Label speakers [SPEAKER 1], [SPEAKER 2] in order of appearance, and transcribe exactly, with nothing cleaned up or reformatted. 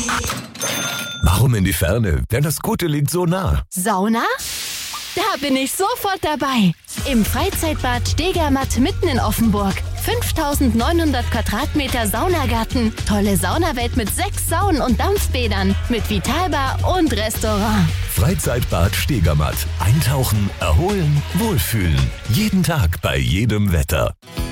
[SPEAKER 1] Warum in die Ferne, wenn das Gute liegt so nah?
[SPEAKER 2] Sauna? Da bin ich sofort dabei. Im Freizeitbad Stegermatt mitten in Offenburg. fünftausendneunhundert Quadratmeter Saunagarten. Tolle Saunawelt mit sechs Saunen und Dampfbädern. Mit Vitalbar und Restaurant.
[SPEAKER 1] Freizeitbad Stegermatt. Eintauchen, erholen, wohlfühlen. Jeden Tag bei jedem Wetter.